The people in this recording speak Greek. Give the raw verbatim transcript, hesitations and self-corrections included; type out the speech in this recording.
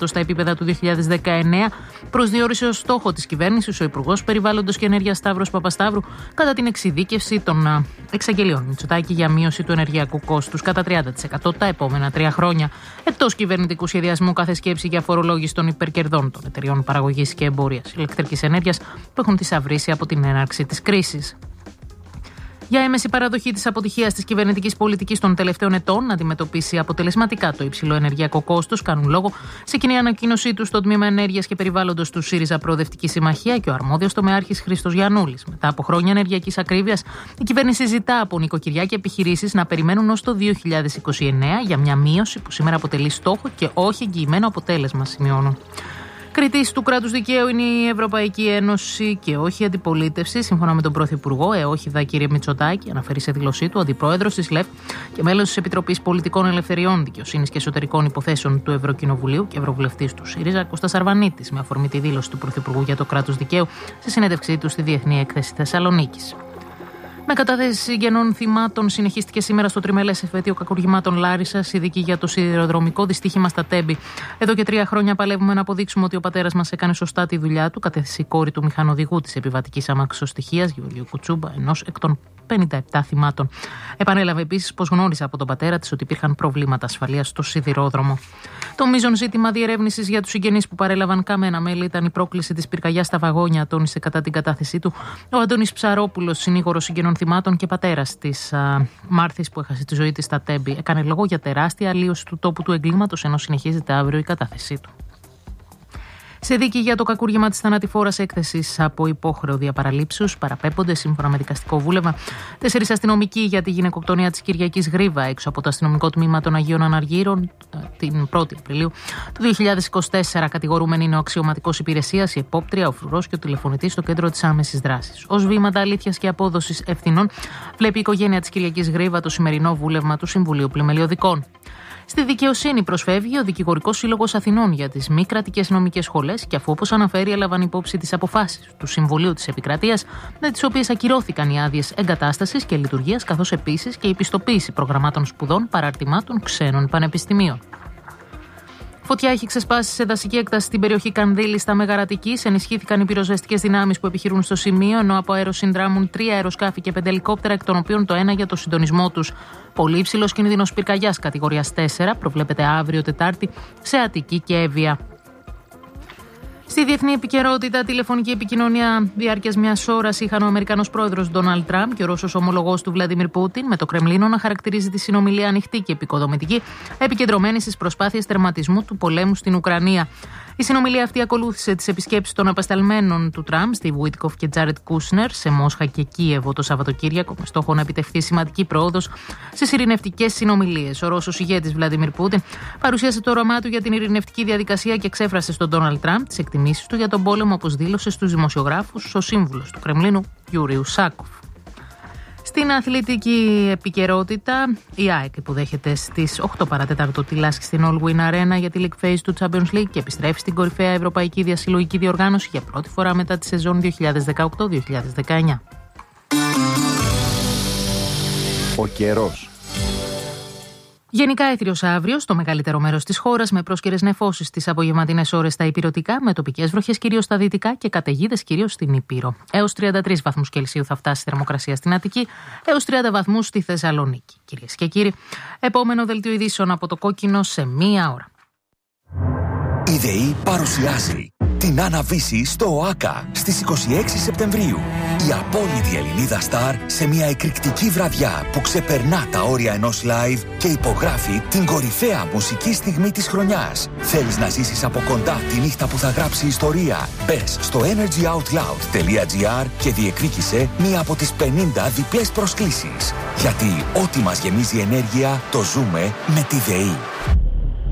φέτος στα επίπεδα του δύο χιλιάδες δεκαεννέα, προσδιορίσε ως στόχο της κυβέρνησης ο Υπουργός Περιβάλλοντος και Ενέργειας Σταύρος Παπασταύρου κατά την εξειδίκευση των εξαγγελιών Μητσοτάκη για μείωση του ενεργειακού κόστους κατά τριάντα τοις εκατό τα επόμενα τρία χρόνια. Εκτός κυβερνητικού σχεδιασμού, κάθε σκέψη για φορολόγηση των υπερκερδών των εταιριών παραγωγής και εμπορίας ηλεκτρικής ενέργειας που έχουν θησαυρίσει από την έναρξη της κρίσης. Για έμεση παραδοχή της αποτυχίας της κυβερνητικής πολιτικής των τελευταίων ετών να αντιμετωπίσει αποτελεσματικά το υψηλό ενεργειακό κόστος, κάνουν λόγο σε κοινή ανακοίνωσή του στο Τμήμα Ενέργειας και Περιβάλλοντος του ΣΥΡΙΖΑ Προοδευτική Συμμαχία και ο αρμόδιος τομεάρχης Χρήστος Γιαννούλης. Μετά από χρόνια ενεργειακής ακρίβειας, η κυβέρνηση ζητά από νοικοκυριά και επιχειρήσεις να περιμένουν ως το δύο χιλιάδες είκοσι εννέα για μια μείωση που σήμερα αποτελεί στόχο και όχι εγγυημένο αποτέλεσμα, σημειώνουν. Κριτής του κράτους δικαίου είναι η Ευρωπαϊκή Ένωση και όχι η αντιπολίτευση, σύμφωνα με τον Πρωθυπουργό. Ε, όχι δα κύριε Μητσοτάκη, αναφέρει σε δηλωσή του ο αντιπρόεδρος της ΛΕΦ και μέλος της Επιτροπής Πολιτικών Ελευθεριών, Δικαιοσύνης και Εσωτερικών Υποθέσεων του Ευρωκοινοβουλίου και Ευρωβουλευτής του ΣΥΡΙΖΑ, Κώστας Αρβανίτης, με αφορμή τη δήλωση του Πρωθυπουργού για το κράτος δικαίου στη συνέντευξή του στη Διεθνή Έκθεση Θεσσαλονίκης. Με κατάθεση συγγενών θυμάτων συνεχίστηκε σήμερα στο τριμελές εφετείο κακουργημάτων Λάρισσας η δίκη για το σιδηροδρομικό δυστύχημα στα Τέμπη. Εδώ και τρία χρόνια παλεύουμε να αποδείξουμε ότι ο πατέρας μας έκανε σωστά τη δουλειά του, κατέθεσε η κόρη του μηχανοδηγού της επιβατικής αμαξοστοιχείας, Γεωργίου Κουτσούμπα, ενός εκ των πενήντα επτά θυμάτων. Επανέλαβε επίσης πως γνώρισε από τον πατέρα της ότι υπήρχαν προβλήματα ασφαλείας στο σιδηρόδρομο. Το μείζον ζήτημα διερεύνησης για τους συγγενείς που παρέλαβαν καμένα μέλη ήταν η πρόκληση της πυρκαγιάς στα βαγόνια, τόνισε κατά την κατάθεσή του ο Αντώνης Ψαρόπουλος, συνήγορος συγγενών θυμάτων και πατέρας της α, Μάρθης που έχασε τη ζωή της στα Τέμπη. Έκανε λόγο για τεράστια αλλίωση του τόπου του εγκλήματος, ενώ συνεχίζεται αύριο η κατάθεσή του. Σε δίκη για το κακούργημα της θανατηφόρας έκθεσης από υπόχρεο διαπαραλήψεως παραπέμπονται, σύμφωνα με δικαστικό βούλευμα, τέσσερις αστυνομικοί για τη γυναικοκτονία της Κυριακής Γρίβα έξω από το αστυνομικό τμήμα των Αγίων Αναργύρων την πρώτη Απριλίου του δύο χιλιάδες είκοσι τέσσερα. Κατηγορούμενοι είναι ο αξιωματικός υπηρεσίας, η επόπτρια, ο φρουρός και ο τηλεφωνητής στο κέντρο της άμεσης δράσης. Ως βήματα αλήθειας και απόδοσης ευθυνών, βλέπει η οικογένεια της Κυριακής Γρίβα το σημερινό βούλευμα του Συμβουλίου Πλημελιωδικών. Στη δικαιοσύνη προσφεύγει ο Δικηγορικός Σύλλογος Αθηνών για τις μη κρατικές νομικές σχολές και αφού, όπως αναφέρει, έλαβαν υπόψη τις αποφάσεις του Συμβουλίου της Επικρατείας, με τις οποίες ακυρώθηκαν οι άδειες εγκατάστασης και λειτουργίας, καθώς επίσης και η πιστοποίηση προγραμμάτων σπουδών παραρτημάτων ξένων πανεπιστημίων. Φωτιά έχει ξεσπάσει σε δασική έκταση στην περιοχή Κανδύλη στα Μεγαρατικής. Ενισχύθηκαν οι πυροσβεστικές δυνάμεις που επιχειρούν στο σημείο, ενώ από αέρος συνδράμουν τρία αεροσκάφη και πέντε ελικόπτερα, εκ των οποίων το ένα για το συντονισμό τους. Πολύ υψηλός κίνδυνος πυρκαγιάς κατηγορίας τέσσερα προβλέπεται αύριο Τετάρτη σε Αττική και Εύβοια. Στη διεθνή επικαιρότητα, τηλεφωνική επικοινωνία διάρκειας μιας ώρας είχαν ο Αμερικανός πρόεδρος Ντόναλντ Τραμπ και ο Ρώσος ομολογός του Βλαντίμιρ Πούτιν, με το Κρεμλίνο να χαρακτηρίζει τη συνομιλία ανοιχτή και επικοδομητική, επικεντρωμένη στις προσπάθειες τερματισμού του πολέμου στην Ουκρανία. Η συνομιλία αυτή ακολούθησε τις επισκέψεις των απεσταλμένων του Τραμπ, Στιβ Βουίτκοφ και Τζάρετ Κούσνερ, σε Μόσχα και Κίεβο το Σαββατοκύριακο, με στόχο να επιτευχθεί σημαντική πρόοδος στις ειρηνευτικές συνομιλίες. Ο Ρώσος ηγέτης Βλαντίμιρ Πούτιν παρουσίασε το όραμά του για την ειρηνευτική διαδικασία και εξέφρασε στον Ντόναλντ Τραμπ τις εκτιμήσεις του για τον πόλεμο, όπως δήλωσε στους δημοσιογράφους ο σύμβουλος του Κρεμλίνου Γιούριου Σάκοφ. Στην αθλητική επικαιρότητα, η ΑΕΚ υποδέχεται στις οκτώ παρά τέταρτο τη Λάσκη στην All Win Arena για τη League Phase του Champions League και επιστρέφει στην κορυφαία ευρωπαϊκή διασυλλογική διοργάνωση για πρώτη φορά μετά τη σεζόν δύο χιλιάδες δεκαοκτώ δύο χιλιάδες δεκαεννιά. Ο καιρός. Γενικά έθριος αύριο στο μεγαλύτερο μέρος της χώρας, με πρόσκαιρες νεφώσεις τις απογευματινές ώρες στα ηπειρωτικά, με τοπικές βροχές κυρίως στα δυτικά και καταιγίδες κυρίως στην Ήπειρο. Έως τριάντα τρεις βαθμούς Κελσίου θα φτάσει η θερμοκρασία στην Αττική, έως τριάντα βαθμούς στη Θεσσαλονίκη. Κυρίες και κύριοι, επόμενο δελτίο ειδήσεων από το Κόκκινο σε μία ώρα. Η ΔΕΗ παρουσιάζει την Άννα-Βύση στο ΟΑΚΑ στις είκοσι έξι Σεπτεμβρίου. Η απόλυτη Ελληνίδα στάρ σε μια εκρηκτική βραδιά που ξεπερνά τα όρια ενός live και υπογράφει την κορυφαία μουσική στιγμή της χρονιάς. Θέλεις να ζήσεις από κοντά τη νύχτα που θα γράψει ιστορία? Μπες στο energyoutloud.gr και διεκδίκησε μία από τις πενήντα διπλές προσκλήσεις. Γιατί ό,τι μας γεμίζει ενέργεια το ζούμε με τη ΔΕΗ.